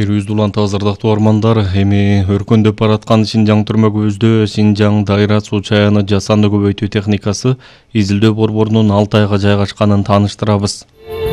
Эфирибизди улантабыз ардактуу угармандар. Эми өркөндөп бараткан Синжаң түрмө көбүздө Синжаң дайра суу чаяны жасанды көбөйтүү техникасы изилдөө борборунун Алтайга жайгашканын тааныштырабыз.